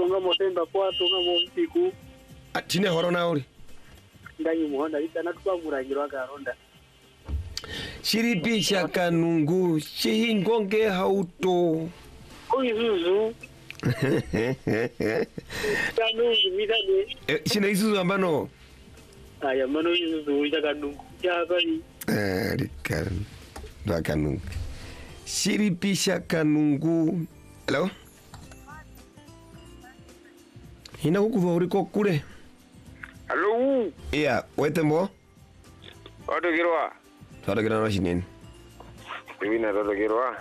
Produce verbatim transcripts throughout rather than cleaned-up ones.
tonga motemba kwa tonga montiku atine horo na uri ndanyi muhonda itana twamurangirwa karonda shiripisha kanungu shihingonge hauto oyizuzu kanungu midane eh, shina isuzu ambano aya mano izuzu ya kanungu ya bali eh rikan da kanungu shiripisha kanungu. Hello, hina kukuva uriko kure. Hello. Yeah, wetembo. Odo girwa. Odo girwa na shinini. Ibina odo girwa.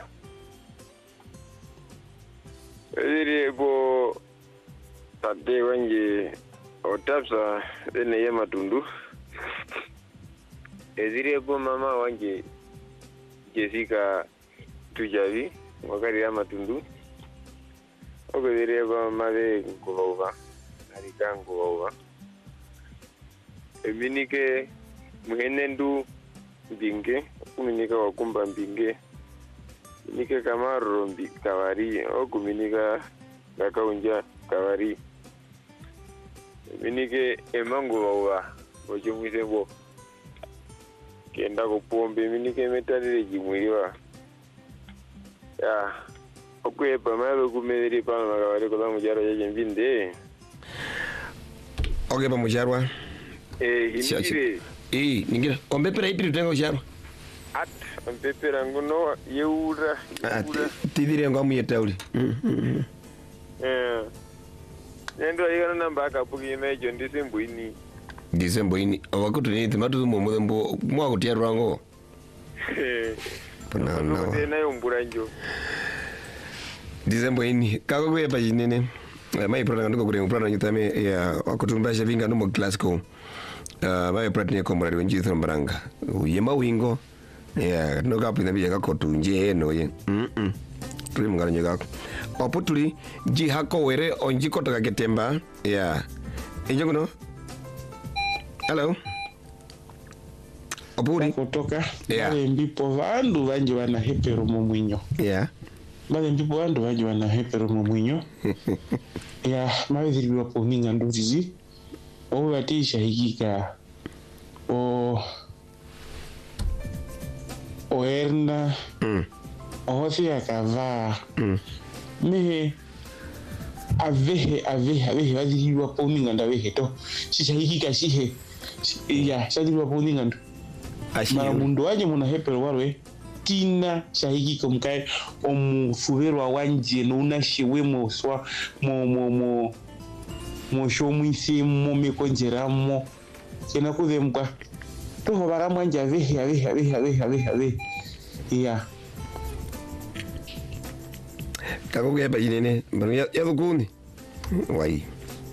Iri bo tade wangi otapsa ene yema tundu. Ezire bo mama wangi Jessica tujavi wakati ya matundu. Ogo dire bo mave kuva arika kuva. Eminike muhenendu binge kuminika wakumba binge minike kamaro mbi kavari okuminika gakaunja kavari minike emango wa ojumwise bo kenda kupombe minike metalire jimwiwa ya okwe pamalo kumeri pana kavari kola mujaro ya mbinde. Okay, pa mujarwa. Eh, himire. Eh, ningira. Ombepera ipi tutenga ujarwa? At, ombepera ngono yeura. Ah, tidire ngamu yetauli. Mhm. Eh. Nendo ayana namba akapuki mejo ndisembo ini. Ndisembo ini. Awakutu ni timatu mumudembo mwa kutia rwango. Eh. Pana na. Tena yomburanjo. Ndisembo ini. Kako kwe pa jinene. Mai prana ndiko kure prana nyitame ya wakutumbasha vinga numo classical. Uh, mai pratine komradi wenji thombranga. Uyema wingo. Ya, no kapu inabi yaka kotu nje eno ye. Mhm. Tuli mungana nyaka. Oputuli ji hako were onji kotoka ketemba. Ya. Injongo no. Hello. Opuri kutoka yeah. Bale ndipo vandu vanji wana hepero mumwinyo. Yeah. Bale ndipo vandu vanji wana hepero mumwinyo. Ya, maweziri wapo minga nduzizi. Owe watisha hikika. O... Oerna. Mm. Ohothi akavaa. Mm. Mehe. Avehe, avehe, avehe. Waziri wapo minga ndavehe to. Shisha hikika shihe. Ya, shadiri wapo minga ndu. Mara mundu waje muna hepero warwe. Tina shahiki kumkai omufuverwa wanje no unashiwe mo swa mo mo mo mo shomwisi mo mekonjeramo kena kuvemkwa toho baramwanje avehe avehe avehe avehe avehe avehe ya kako kuyeba jinene mbano yadhukuni wai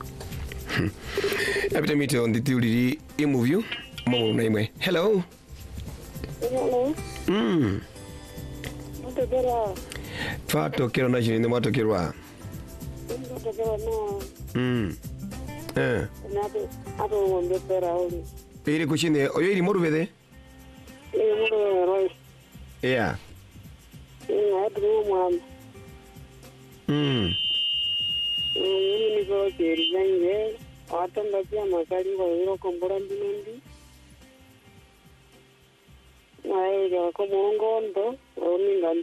apita mito nditi uliri imovyu momo unaimwe. Hello. Hello. Mm. Motokera. Fato kero na jini motokera. Motokera no. Mm. Eh. Nabe abo ngombe pera oli. Iri kuchine oyo iri moru vede? Iri moru roi. Yeah. Ina adu mwana. Mm. Mimi niko keri zange. Atanda pia makali wa iro kombora ndinendi. Ayo ko mongondo oningandi.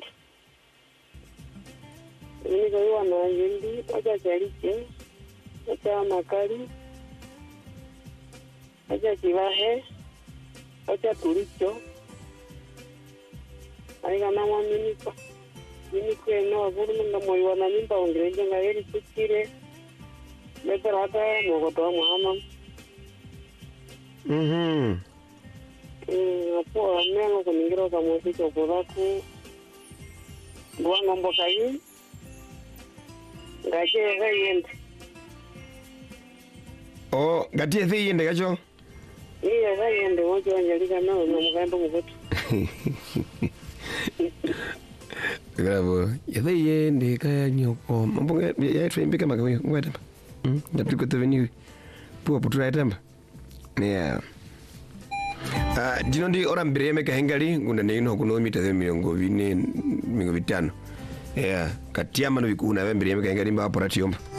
Ini ko wana yindi aja jarike. Aja makali. Aja jivahe. Aja turicho. Ari kana mwamini ko. Ini ko eno aburu nda moyo wana nimba ongereje ngayeri tukire. Meperata mogoto Muhammad. Mhm. Eh, apo amengo kuningira kama muziki kudaku. Bwana mboka hii. Ngaje gayende. Oh, gatie thi yende gacho. Iya gayende wojo anjalika nao na mugando mugoto. Gravo. Yethi yende kaya nyoko. Mbonga ya trembika makawe ngweta. Mm, ndapiko teveni. Puwa putura etamba. Yeah. Ah, uh, dino ndi ora mbere meka hengali ngunda nino kuno mita the milongo vine milongo vitano. Yeah, katiama no vikuna mbere meka hengali mba porati yomba.